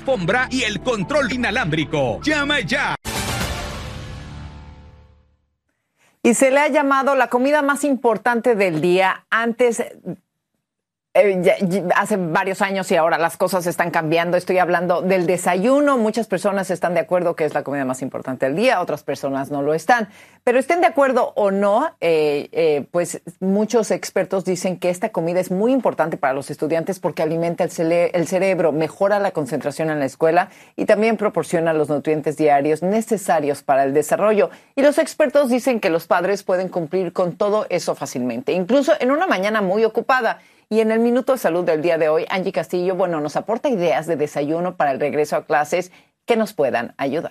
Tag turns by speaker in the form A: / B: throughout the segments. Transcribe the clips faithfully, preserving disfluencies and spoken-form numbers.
A: alfombra y el control inalámbrico. ¡Llama ya!
B: Y se le ha llamado la comida más importante del día. Antes, eh, ya, hace varios años y ahora las cosas están cambiando. Estoy hablando del desayuno. Muchas personas están de acuerdo que es la comida más importante del día, otras personas no lo están. Pero estén de acuerdo o no, eh, eh, pues muchos expertos dicen que esta comida es muy importante para los estudiantes porque alimenta el, cere- el cerebro, mejora la concentración en la escuela y también proporciona los nutrientes diarios necesarios para el desarrollo. Y los expertos dicen que los padres pueden cumplir con todo eso fácilmente, incluso en una mañana muy ocupada. Y en el Minuto de Salud del día de hoy, Angie Castillo, bueno, nos aporta ideas de desayuno para el regreso a clases que nos puedan ayudar.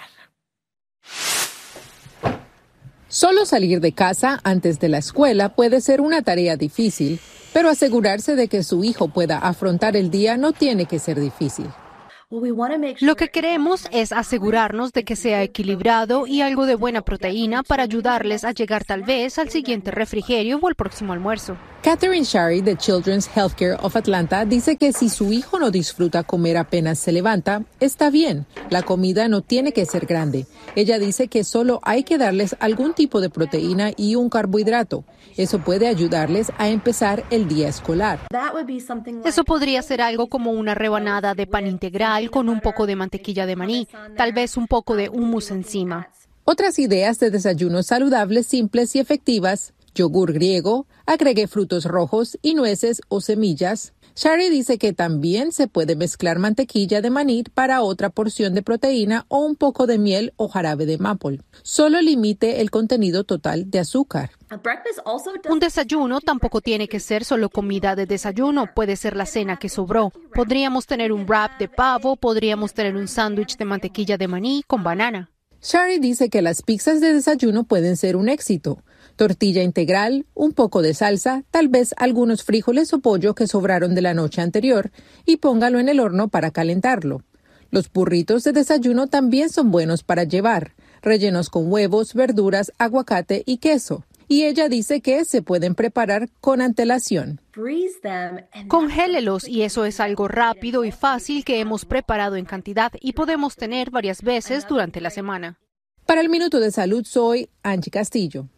C: Solo salir de casa antes de la escuela puede ser una tarea difícil, pero asegurarse de que su hijo pueda afrontar el día no tiene que ser difícil.
D: Lo que queremos es asegurarnos de que sea equilibrado y algo de buena proteína para ayudarles a llegar tal vez al siguiente refrigerio o el próximo almuerzo.
C: Catherine Shari de Children's Healthcare of Atlanta dice que si su hijo no disfruta comer apenas se levanta, está bien. La comida no tiene que ser grande. Ella dice que solo hay que darles algún tipo de proteína y un carbohidrato. Eso puede ayudarles a empezar el día escolar.
D: Eso podría ser algo como una rebanada de pan integral con un poco de mantequilla de maní, tal vez un poco de hummus encima.
C: Otras ideas de desayunos saludables, simples y efectivas: yogur griego, agregue frutos rojos y nueces o semillas. Shari dice que también se puede mezclar mantequilla de maní para otra porción de proteína o un poco de miel o jarabe de maple. Solo limite el contenido total de azúcar.
D: Un desayuno tampoco tiene que ser solo comida de desayuno, puede ser la cena que sobró. Podríamos tener un wrap de pavo, podríamos tener un sándwich de mantequilla de maní con banana.
C: Shari dice que las pizzas de desayuno pueden ser un éxito. Tortilla integral, un poco de salsa, tal vez algunos frijoles o pollo que sobraron de la noche anterior y póngalo en el horno para calentarlo. Los burritos de desayuno también son buenos para llevar, rellenos con huevos, verduras, aguacate y queso. Y ella dice que se pueden preparar con antelación.
D: Congélelos y eso es algo rápido y fácil que hemos preparado en cantidad y podemos tener varias veces durante la semana.
C: Para el Minuto de Salud soy Angie Castillo.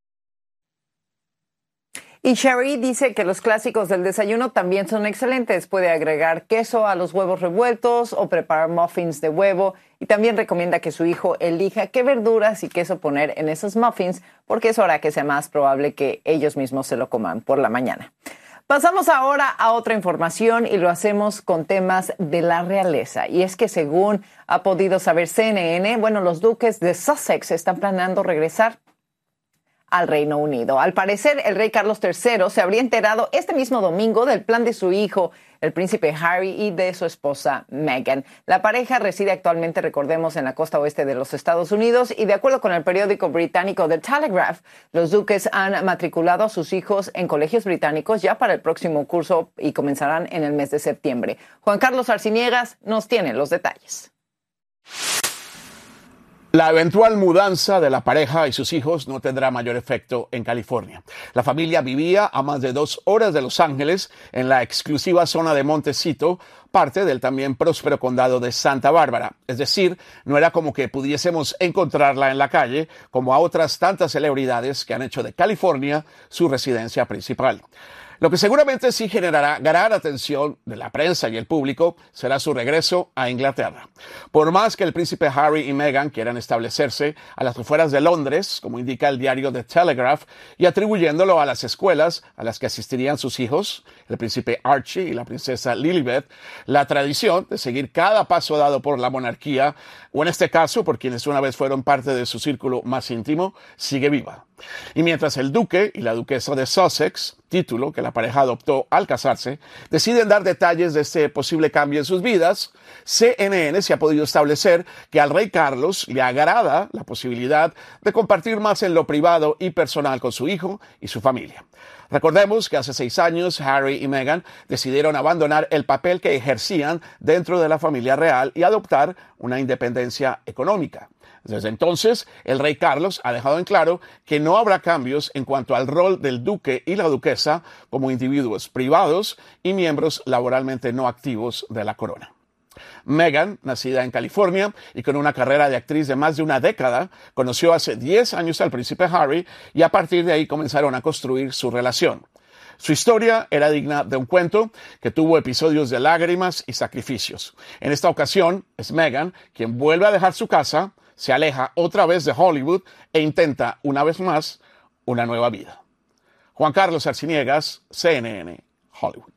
B: Y Shari dice que los clásicos del desayuno también son excelentes. Puede agregar queso a los huevos revueltos o preparar muffins de huevo. Y también recomienda que su hijo elija qué verduras y queso poner en esos muffins, porque eso hará que sea más probable que ellos mismos se lo coman por la mañana. Pasamos ahora a otra información y lo hacemos con temas de la realeza. Y es que según ha podido saber C N N, bueno, los duques de Sussex están planeando regresar al Reino Unido. Al parecer, el rey Carlos tercero se habría enterado este mismo domingo del plan de su hijo, el príncipe Harry, y de su esposa Meghan. La pareja reside actualmente, recordemos, en la costa oeste de los Estados Unidos y de acuerdo con el periódico británico The Telegraph, los duques han matriculado a sus hijos en colegios británicos ya para el próximo curso y comenzarán en el mes de septiembre. Juan Carlos Arciniegas nos tiene los detalles.
E: La eventual mudanza de la pareja y sus hijos no tendrá mayor efecto en California. La familia vivía a más de dos horas de Los Ángeles, en la exclusiva zona de Montecito, parte del también próspero condado de Santa Bárbara. Es decir, no era como que pudiésemos encontrarla en la calle, como a otras tantas celebridades que han hecho de California su residencia principal. Lo que seguramente sí generará gran atención de la prensa y el público será su regreso a Inglaterra. Por más que el príncipe Harry y Meghan quieran establecerse a las afueras de Londres, como indica el diario The Telegraph, y atribuyéndolo a las escuelas a las que asistirían sus hijos, el príncipe Archie y la princesa Lilibet, la tradición de seguir cada paso dado por la monarquía, o en este caso por quienes una vez fueron parte de su círculo más íntimo, sigue viva. Y mientras el duque y la duquesa de Sussex, título que la pareja adoptó al casarse, deciden dar detalles de este posible cambio en sus vidas, C N N se ha podido establecer que al rey Carlos le agrada la posibilidad de compartir más en lo privado y personal con su hijo y su familia. Recordemos que hace seis años Harry y Meghan decidieron abandonar el papel que ejercían dentro de la familia real y adoptar una independencia económica. Desde entonces, el rey Carlos ha dejado en claro que no habrá cambios en cuanto al rol del duque y la duquesa como individuos privados y miembros laboralmente no activos de la corona. Meghan, nacida en California y con una carrera de actriz de más de una década, conoció hace diez años al príncipe Harry y a partir de ahí comenzaron a construir su relación. Su historia era digna de un cuento que tuvo episodios de lágrimas y sacrificios. En esta ocasión es Meghan quien vuelve a dejar su casa, se aleja otra vez de Hollywood e intenta una vez más una nueva vida. Juan Carlos Arciniegas, C N N, Hollywood.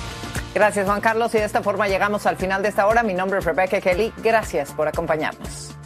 B: Gracias, Juan Carlos. Y de esta forma llegamos al final de esta hora. Mi nombre es Rebecca Kelly. Gracias por acompañarnos.